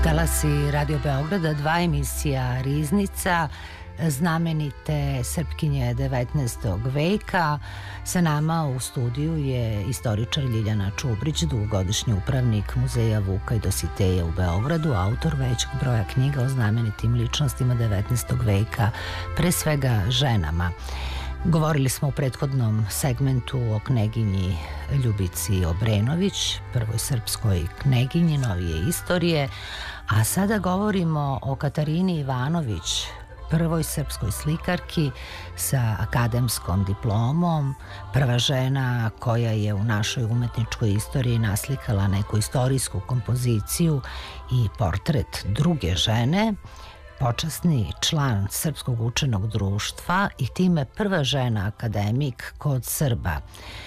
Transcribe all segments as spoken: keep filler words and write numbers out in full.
Talasi Radio Beograda, dva emisija Riznica, znamenite Srpkinje devetnaestog veka. Sa nama u studiju je istoričar Ljiljana Čubrić, dugogodišnji upravnik Muzeja Vuka i Dositeja u Beogradu, autor većeg broja knjiga o znamenitim ličnostima devetnaestog veka, pre svega ženama. Govorili smo u prethodnom segmentu o kneginji Ljubici Obrenović, prvoj srpskoj kneginji novije istorije, a sada govorimo o Katarini Ivanović, prvoj srpskoj slikarki sa akademskom diplomom, prva žena koja je u našoj umetničkoj istoriji naslikala neku istorijsku kompoziciju i portret druge žene, počasni član Srpskog učenog društva i time prva žena akademik kod Srba.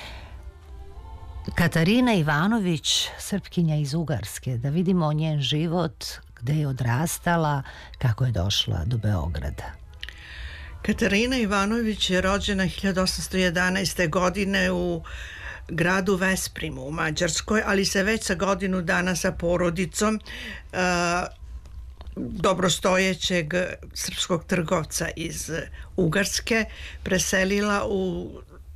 Katarina Ivanović, Srpkinja iz Ugarske, da vidimo njen život, gde je odrastala, kako je došla do Beograda. Katarina Ivanović je rođena hiljadu osamsto jedanaeste. godine u gradu Vesprimu u Mađarskoj, ali se već sa godinu dana sa porodicom uh, dobrostojećeg srpskog trgovca iz Ugarske preselila u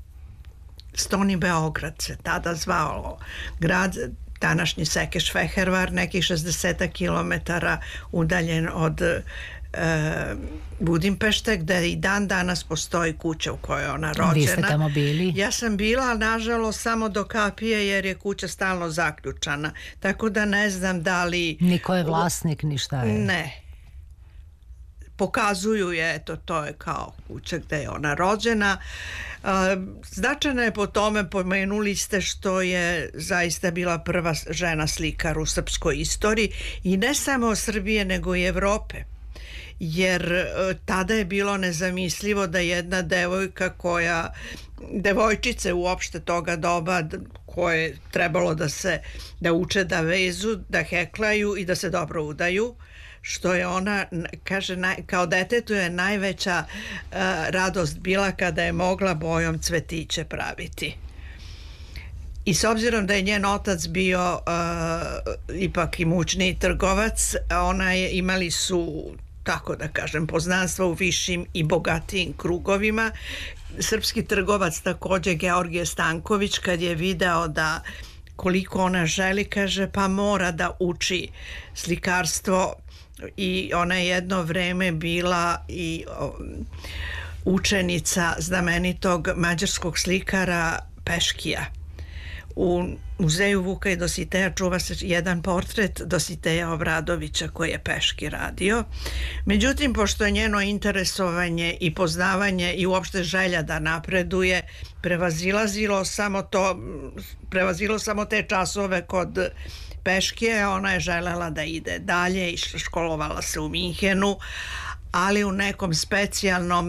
Stoni Beograd, se tada zvao grad, današnji Sekeš Fehervar, nekih šezdeset kilometara udaljen od e, Budimpešte, gde i dan danas postoji kuća u kojoj je ona rođena. Vi ste tamo bili? Ja sam bila, nažalost, samo do kapije, jer je kuća stalno zaključana, tako da ne znam da li... Niko je vlasnik, ni šta je? Ne. Pokazuju je, eto, to je kao kuća gde je ona rođena. Značajna je po tome, pomenuli ste, što je zaista bila prva žena slikar u srpskoj istoriji i ne samo Srbije nego i Evrope, jer tada je bilo nezamislivo da jedna devojka koja, devojčice uopšte toga doba, koje je trebalo da se, da uče da vezu, da heklaju i da se dobro udaju, što je ona, kaže, naj, kao detetu je najveća uh, radost bila kada je mogla bojom cvetiće praviti. I s obzirom da je njen otac bio uh, ipak imućniji trgovac, ona je, imali su, tako da kažem, poznanstva u višim i bogatijim krugovima. Srpski trgovac također Georgije Stanković, kad je video da koliko ona želi, kaže, pa mora da uči slikarstvo, i ona je jedno vreme bila i um, učenica znamenitog mađarskog slikara Peškija. U Muzeju Vuka i Dositeja čuva se jedan portret Dositeja Obradovića koji je Peški radio. Međutim, pošto je njeno interesovanje i poznavanje i uopšte želja da napreduje prevazilazilo samo to, prevazilo samo te časove kod Peškije, ona je želela da ide dalje i školovala se u Minhenu, ali u nekom specijalnom